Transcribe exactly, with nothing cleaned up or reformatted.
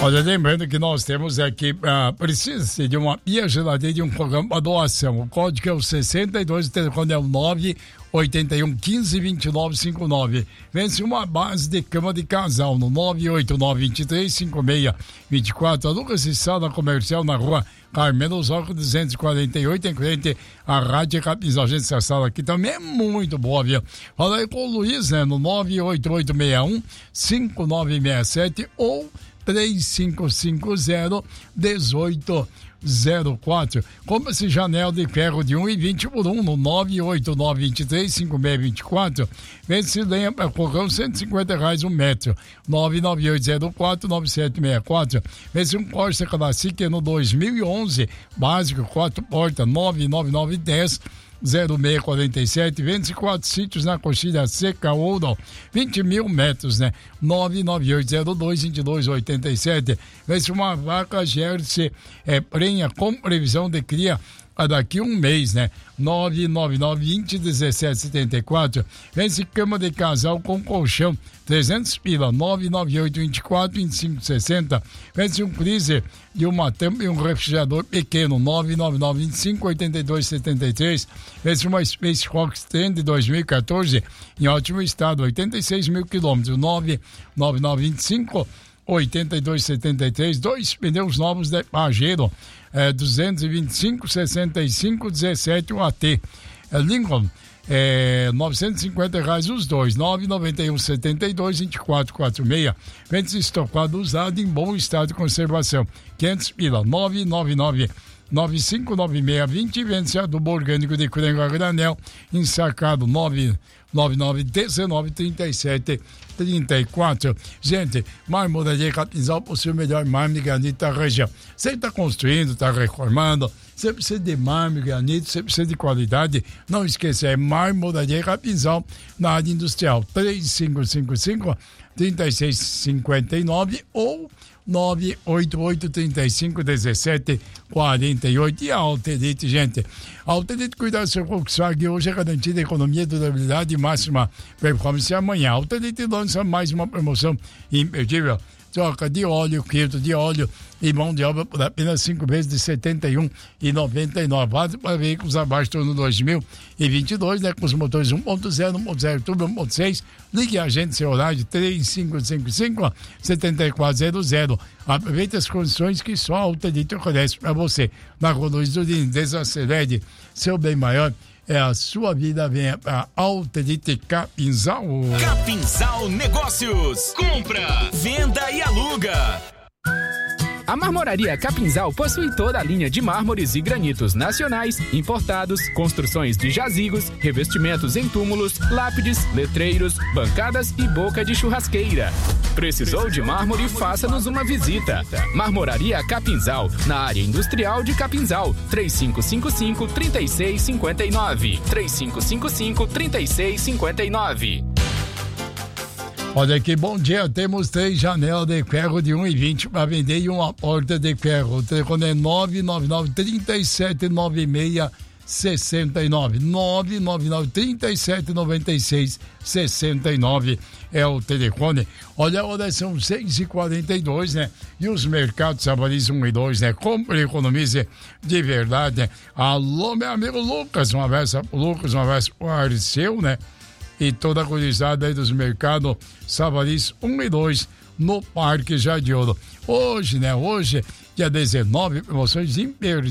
Olha, lembrando que nós temos aqui, uh, precisa-se de uma pia geladeira e um programa para doação. O código é o sessenta e dois, o telefone é o nove oito um, quinze, vinte e nove, cinquenta e nove. Vence uma base de cama de casal no nove oito nove, vinte e três, cinquenta e seis, vinte e quatro. A Lucas e Sala Comercial na rua Carmelo Osório duzentos e quarenta e oito, em frente à Rádio Capinzal. Gente, essa sala aqui também é muito boa, viu? Fala aí com o Luiz, né? No nove oito oito seis um, cinco nove seis sete ou três cinco cinco zero, um oito zero quatro. Compre-se janela de ferro de um e vinte por um no nove oito nove, vinte e três, cinquenta e seis, vinte e quatro. Vence lenha para fogão, cento e cinquenta reais um metro. nove nove oito zero quatro, nove sete seis quatro. Vence um Corsa Classic no dois mil e onze, básico, quatro portas, nove nove nove um zero zero seis quatro sete. Vende quatro sítios na Coxilha Seca Ouro, vinte mil metros, né? nove nove oito zero dois, dois dois oito sete. Vende uma vaca Jersey é, prenha com previsão de cria a daqui um mês, né? nove nove nove, vinte, dezessete setenta e quatro. Vende cama de casal com colchão, trezentos pila, nove nove oito, vinte e quatro, vinte e cinco sessenta. Vende um freezer e uma tampa e um refrigerador pequeno, nove nove nove, vinte e cinco, oitenta e dois setenta e três. Vende uma Space Fox Trend dois mil e quatorze em ótimo estado, oitenta e seis mil quilômetros, nove nove nove, vinte e cinco, oitenta e dois setenta e três. Dois pneus novos de Pajero, é, duzentos e vinte e cinco, sessenta e cinco, dezessete, o A T. É, Lincoln, é, novecentos e cinquenta reais os dois, nove nove um, setenta e dois, vinte e quatro quarenta e seis. Vende estocado usado em bom estado de conservação, quinhentos pila, nove nove nove, nove cinco nove seis, vinte. Vende adubo orgânico de Curenga Granel, ensacado nove nove nove, dezenove, trinta e sete, trinta e quatro. Gente, Marmoraria Capinzal possui o melhor mármore e granito da região. Você está construindo, está reformando, você precisa de mármore e granito, você precisa de qualidade. Não esqueça, é Marmoraria Capinzal na área industrial. três cinco cinco cinco, três seis cinco nove ou nove oito oito, três cinco, um sete, quatro oito. E a Alterite, gente. A Alterite cuidar do seu Volkswagen hoje é garantida economia, durabilidade e máxima performance. Amanhã a Alterite lança mais uma promoção imperdível. Troca de óleo, quilo de óleo e mão de obra por apenas cinco vezes de setenta e um reais e noventa e nove centavos. Válido para veículos abaixo do ano dois mil e vinte e dois, né? Com os motores um ponto zero, um ponto zero turbo, um ponto seis. Ligue a gente, seu horário três cinco cinco cinco, sete quatro zero zero. Aproveite as condições que só a Alterite oferece para você. Na Rua Luiz Durini, desacelere seu bem maior. É a sua vida, venha para Alterite Capinzal. Capinzal Negócios. Compra, venda e aluga. A Marmoraria Capinzal possui toda a linha de mármores e granitos nacionais, importados, construções de jazigos, revestimentos em túmulos, lápides, letreiros, bancadas e boca de churrasqueira. Precisou de mármore? Faça-nos uma visita. Marmoraria Capinzal, na área industrial de Capinzal. três cinco cinco cinco, três seis cinco nove. três cinco cinco cinco, três seis cinco nove. Olha aqui, bom dia, temos três janelas de ferro de um e vinte para vender e uma porta de ferro. O telefone é nove nove nove, três sete nove seis, seis nove. nove nove nove, três sete nove seis, seis nove é o telefone. Olha, a hora são seis e quarenta e dois, né? E os mercados sabores um e dois, né? Compre e economize de verdade, né? Alô, meu amigo Lucas, uma vez pro Lucas, uma vez pro Arceu, né? E toda a gurizada aí dos mercados Savaris um e dois no Parque Jardim Ouro. Hoje, né? Hoje, dia dezenove, promoções imperdíveis.